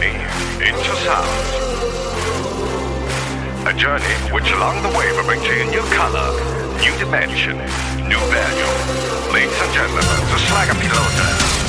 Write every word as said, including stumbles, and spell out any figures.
journey into sound. A journey which along the way will bring to you new color, new dimension, new value. Ladies and gentlemen, the Slacker Pilota.